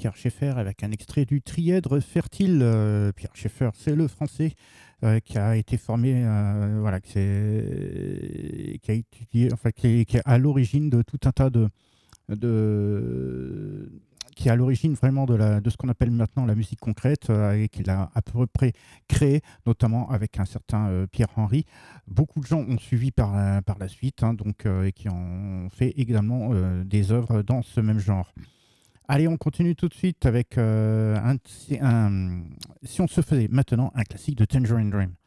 Pierre Schaeffer avec un extrait du Trièdre fertile. Pierre Schaeffer, c'est le français qui a été formé, voilà, qui a étudié, enfin qui est à l'origine de tout un tas de qui est à l'origine vraiment de ce qu'on appelle maintenant la musique concrète et qu'il a à peu près créé, notamment avec un certain Pierre Henry. Beaucoup de gens ont suivi par la suite, hein, donc, et qui ont fait également des œuvres dans ce même genre. Allez, on continue tout de suite avec si on se faisait maintenant un classique de Tangerine Dream.